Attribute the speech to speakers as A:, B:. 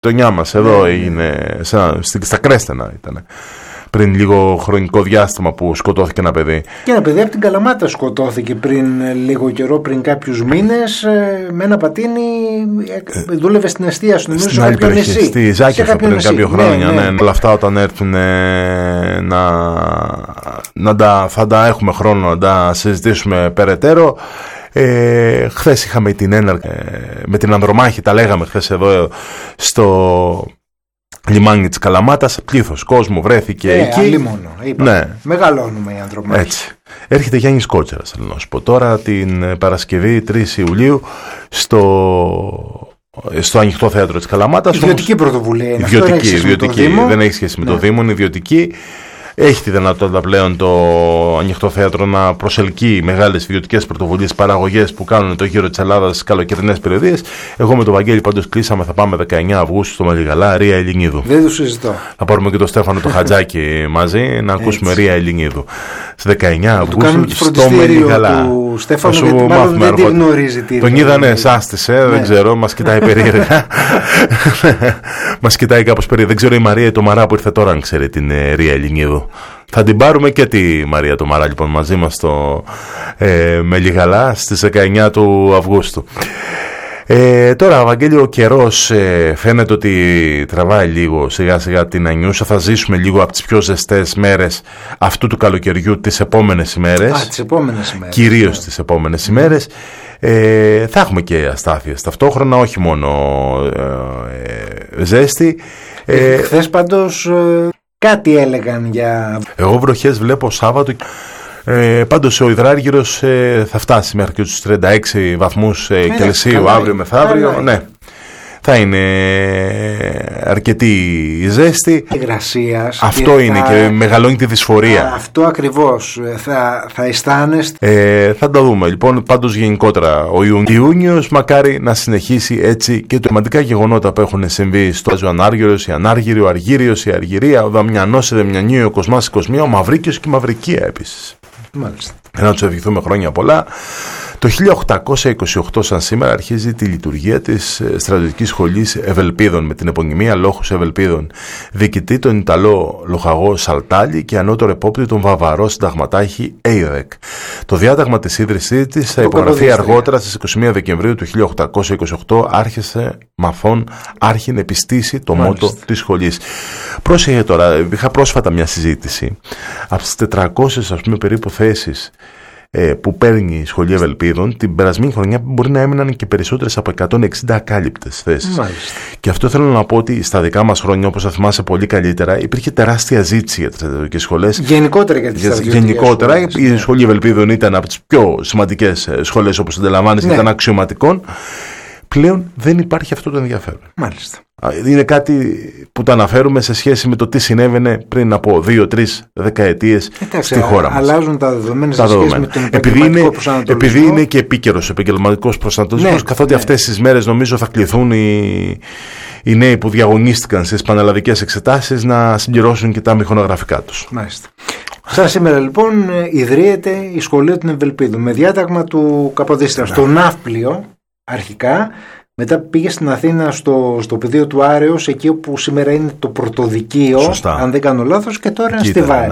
A: γειτονιά μας εδώ έγινε, στα Κρέστενα ήταν. Πριν λίγο χρονικό διάστημα που σκοτώθηκε ένα παιδί.
B: Και ένα παιδί από την Καλαμάτα σκοτώθηκε πριν λίγο καιρό, πριν κάποιους μήνες, με ένα πατίνι. Δούλευε στην εστίαση, νομίζω,
A: στην άλλη περιοχή, στη Ζάκεφα πριν κάποιο χρόνια. Ναι. Όλα αυτά όταν έρθουν θα τα έχουμε χρόνο να τα συζητήσουμε περαιτέρω. Χθες είχαμε την έναρξη με την Ανδρομάχη, τα λέγαμε χθες εδώ στο λιμάνι της Καλαμάτας. Πλήθος κόσμου βρέθηκε εκεί.
B: Αλίμονο, ναι. Μεγαλώνουμε οι Ανδρομάχοι.
A: Έτσι. Έρχεται Γιάννης Κότσερας, θέλω να σου πω τώρα, την Παρασκευή 3 Ιουλίου στο Ανοιχτό Θέατρο της Καλαμάτας.
B: Ιδιωτική πρωτοβουλία είναι.
A: Ιδιωτική, δεν έχει σχέση με το Δήμο, είναι ιδιωτική. Έχει τη δυνατότητα πλέον το Ανοιχτό Θέατρο να προσελκύει μεγάλες ιδιωτικές πρωτοβουλίες, παραγωγές που κάνουν το γύρο της Ελλάδας στις καλοκαιρινές περιοδίες. Εγώ με τον Βαγγέλη πάντως κλείσαμε, θα πάμε 19 Αυγούστου στο Μελιγαλά, Ρία Ελληνίδου.
B: Δεν το συζητώ.
A: Θα πάρουμε και τον Στέφανο το Χατζάκη μαζί να ακούσουμε Ρία Ελληνίδου. Στις 19 Αυγούστου στο Μελιγαλά.
B: Του Στέφανου, γιατί μάλλον δεν τη γνωρίζει.
A: Τον είδανε, σάστησε, δεν ξέρω, μας κοιτάει περίεργα. Μας κοιτάει κάπως περίεργα. Δεν ξέρω η Μαρία το Μαρά που ήρθε τώρα, αν ξέρει την Ρία Ελληνίδου. Θα την πάρουμε και τη Μαρία το Μαρά λοιπόν μαζί μας στο Μελιγαλά στις 19 του Αυγούστου. Τώρα, Βαγγέλη, ο καιρός φαίνεται ότι τραβάει λίγο σιγά σιγά την Ανιούσα. Θα ζήσουμε λίγο από τις πιο ζεστές μέρες αυτού του καλοκαιριού τις επόμενες ημέρες.
B: Τις επόμενες ημέρες.
A: Κυρίως τις επόμενες ημέρες. Θα έχουμε και αστάθειες ταυτόχρονα, όχι μόνο ζέστη.
B: Χθες πάντως κάτι έλεγαν για...
A: Εγώ βροχές βλέπω Σάββατο. Πάντως ο υδράργυρος θα φτάσει μέχρι και τους 36 βαθμούς Κελσίου αύριο μεθαύριο. Ναι. Θα είναι αρκετή η ζέστη.
B: Υγρασίας.
A: Αυτό είναι και μεγαλώνει τη δυσφορία.
B: Αυτό ακριβώς θα αισθάνεστε.
A: Θα το δούμε. Λοιπόν, πάντως γενικότερα ο Ιούνιος μακάρι να συνεχίσει έτσι και τα σημαντικά γεγονότα που έχουν συμβεί στο Ανάργυρος, η Ανάργυρη, ο Αργύριος, η Αργυρία, ο Δαμιανός, η Δεμιανίου, ο Κοσμάς, η Κοσμία, ο Μαυρίκιος και η Μαυρικία επίσης.
B: Μάλιστα.
A: Να τους ευχηθούμε χρόνια πολλά. Το 1828 σαν σήμερα αρχίζει τη λειτουργία της στρατιωτικής σχολής Ευελπίδων με την επωνυμία Λόχους Ευελπίδων. Διοικητή τον Ιταλό λοχαγό Σαλτάλη και ανώτερο επόπτη τον Βαβαρό συνταγματάρχη Έιδεκ. Το διάταγμα της ίδρυσής της θα υπογραφεί αργότερα στις 21 Δεκεμβρίου του 1828. Άρχισε μαθών άρχιν επιστήσει το μότο της σχολής. Πρόσεχε τώρα, είχα πρόσφατα μια συζήτηση. Από τις 400 ας πούμε περίπου θέσεις που παίρνει η Σχολή Ευελπίδων, την περασμένη χρονιά μπορεί να έμειναν και περισσότερες από 160 ακάλυπτες θέσεις.
B: Μάλιστα.
A: Και αυτό θέλω να πω ότι στα δικά μας χρόνια, όπως θα θυμάσαι πολύ καλύτερα, υπήρχε τεράστια ζήτηση για τις στρατιωτικές σχολές.
B: Γενικότερα για τις στρατιωτικές σχολές.
A: Η Σχολή Ευελπίδων ήταν από τις πιο σημαντικές σχολές, όπως αντιλαμβάνεσαι, ήταν αξιωματικών. Πλέον δεν υπάρχει αυτό το ενδιαφέρον.
B: Μάλιστα.
A: Είναι κάτι που το αναφέρουμε σε σχέση με το τι συνέβαινε πριν από 2-3 δεκαετίες στη χώρα μας.
B: Αλλάζουν τα δεδομένα σε σχέση με τον επαγγελματικό προσανατολισμό.
A: Επειδή είναι και επίκαιρος ο επαγγελματικός προσανατολισμός, καθότι αυτές τις μέρες νομίζω θα κληθούν οι νέοι που διαγωνίστηκαν στις πανελλαδικές εξετάσεις να συμπληρώσουν και τα μηχανογραφικά τους.
B: Μάλιστα. Σαν σήμερα λοιπόν ιδρύεται η Σχολή των Ευελπίδων με διάταγμα του Καποδίστρια στο Ναύπλιο αρχικά. Μετά πήγε στην Αθήνα στο πεδίο του Άρεως, εκεί όπου σήμερα είναι το Πρωτοδικείο, αν δεν κάνω λάθος, και τώρα είναι στη Βάρη.